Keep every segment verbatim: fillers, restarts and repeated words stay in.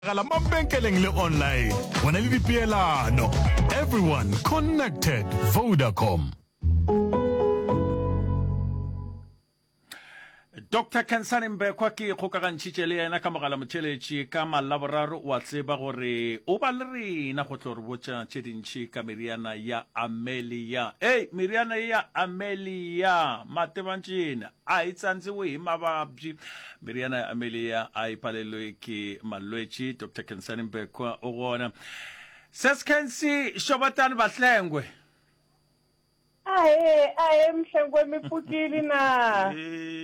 Gala mabenkeleng le online. Wena le dipeelano. Everyone connected. Vodacom. Doctor Kensani Mbekwa ke kgokagantšhitše le yena ka mogala motheletši ka malaboraro wa tseba gore o ba le rena go tlo re botša tše dintšhi ka meriana ya Amelia. Hey, meriana ya Amelia matebantšena a e tsantse o e mababji. Meriana ya Amelia a e palelwe ke malwetši. Doctor Kensani Mbekwa o gona Seskensi Shobatani Bahlengwe. Aye, aye mhlengwe mipukili na.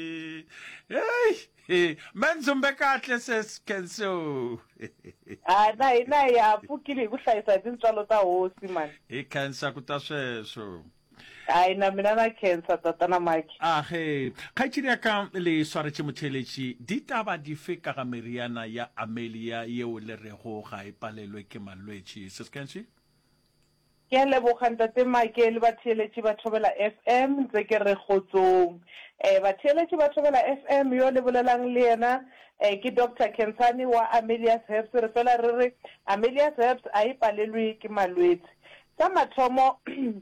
Hey, menzumbe kahle seskenso. Ah, na ina ya pukili kuhlayisa tintswalo ta hosi man. I cancer kuta sweswo. Aye na mina na cancer tatana maki. Ah hey, khaitshiri ka le swaretse motheletši ditaba dife ka ga meriana ya Amelia yeo le rego ga e palelwe ke malwetši seskensi? Ke le boganta te make le batheletši ba thobela F M ntse ke re gotsong. Eh batheletši ba thobela F M yo le bolelang le yena eh ke Doctor Kensani wa Amelia's Herbs re fela re re Amelia's Herbs a e palelwe ke malwetši. Sa mathomo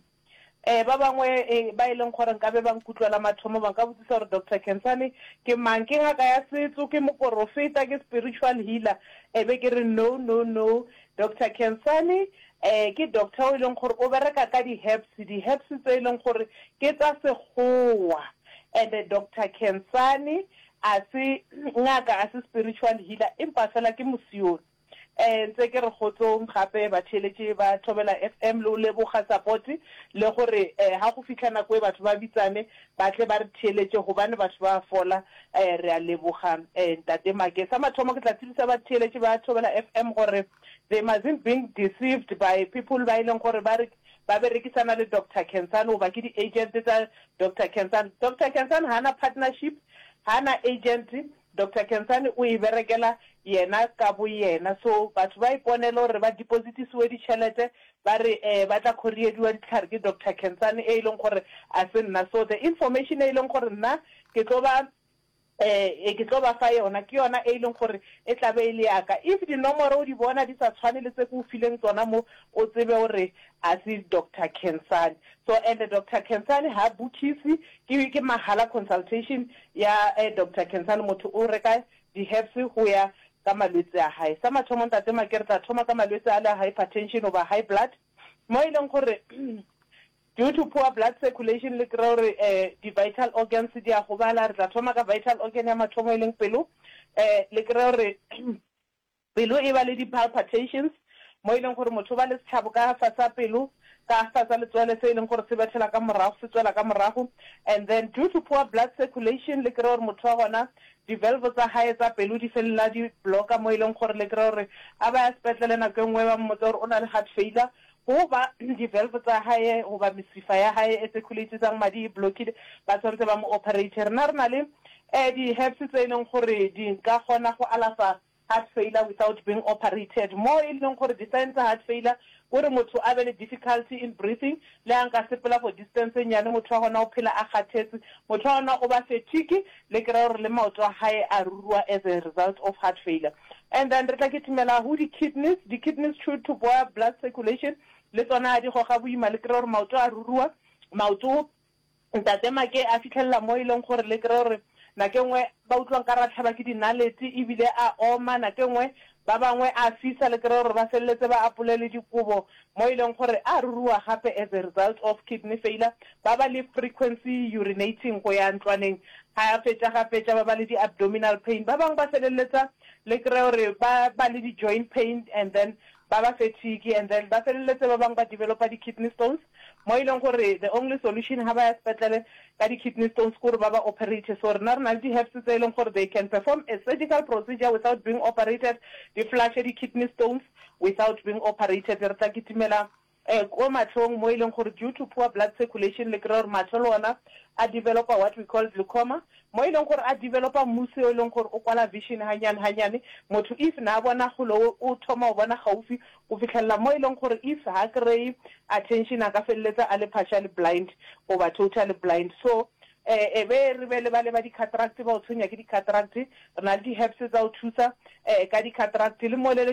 eh ba bangwe ba ileng gore nka be ba nkutlwela mathomo ba ka botsisa gore Doctor Kensani ke mang ke ngaka ya setso ke moprofeta ke spiritual healer e be ke re no no no Doctor Kensani eh ke doctor o ileng gore o bereka ka di herbs di herbs tse ileng gore ke tsa sekgowa and the Doctor Kensani a se ngaka a se spiritual healer empa fela ke mosione eh ntse ke re gotsong gape ba theletše ba thobela F M le le boga support le gore eh ha go fitlhana go batho ba bitsane ba tle ba re theletše go bane batho ba fola eh re a leboga eh ntate make sa mathomo ke tla tsitsa ba theletše ba thobela F M gore they mustn't being deceived by people ba ileng gore ba re ba berekisana le Doctor Kensani o ba ke di agent tsa Doctor Kensani. Doctor Kensani hana partnership hana agent. Doctor Kensani o e berekela yena ka bo yena so batho ba iponela gore ba deposit iswe di tšhelete ba re eh ba tla khoriediwa ditlhare ke Doctor Kensani e ileng gore a se nna so the information e ileng gore nna ke tlo ba eh ke tlo ba fa yona ke yona e ileng gore e tla be ile yaka if di nomoro o di bona di sa tshwane le tse go fileng tsona mo o tsebe gore a se Doctor Kensani so and the Doctor Kensani ha bukisi ke ke mahala consultation ya eh, Doctor Kensani motho o reka di herbs go ya ka malwetse a hae sa mathomo ntate makere tla thoma ka malwetse a le hypertension over high blood mo ileng gore due to poor blood circulation le kra gore eh di vital organs di a go bala re tla thoma ka vital organ ya mathomo ileng pelo eh le kra gore pelo e ba le di palpitations mo ileng gore motho ba le tshabo ka fa sa pelo ka fa sa le tswele se ileng gore se bethela ka morago se tswela ka morago and then due to poor blood circulation le kra gore motho wa gona di valve tsa hae tsa pelo di fella di blocka mo ileng gore le kra gore a ba ya spetlele na ke ngwe ba mmotsa gore o na le heart failure go ba di valve tsa hae go ba mesifa ya hae e circulate tsang madi blocked ba tshwantse ba mo operator na rena le eh di herbs tse ileng gore di nka gona go alafa heart failure without being operated mo ileng gore di signs heart failure gore motho a be le difficulty in breathing le anka sepela for distance nyane motho wa gona o phela a kgathetse motho wa gona o ba fatigue le kra gore le maoto a hae a rurua as a result of heart failure and then re tla kitimela ho di kidneys di kidneys due to poor blood circulation le tsona di go ga boima le kra gore maoto a rurua maoto ntate make a fitlhella mo ileng gore le kra gore na ke ngwe ba utlwang ka ratlhaba ke dinalete e bile a oma na ke ngwe ba bangwe a fisa le kra gore ba selletse ba apolele dikobo mo ileng gore a rurua gape as a result of kidney failure ba ba le frequency urinating go ya ntlwaneng ha a fetša ga fetša ba ba le di abdominal pain ba bangwe ba selletsa le kra gore ba ba le di joint pain and then ba ba fatigue and then ba selletse ba bangwe ba developa di kidney stones mo ileng gore the only solution ha ba ya spetlele ka di kidney stones gore ba ba operate so rena rena di herbs tse ileng gore they can perform a surgical procedure without being operated di flush di kidney stones without being operated re tla kitimela eh ko matlhong mo ileng gore due to poor blood circulation le kra gore matlho lona a develop what we call glaucoma mo ileng gore a develop mmusi o ileng gore o kwala vision hanyane hanyane motho if na bona go lo o thoma o bona gaufi o fitlhella mo ileng gore if ha kry attention a ka felletsa a le partially blind or totally blind so eh e be re be le ba le ba di cataract ba o tshwenya ke di cataract re na le di herbs tsa o thusa eh ka di cataract le mo le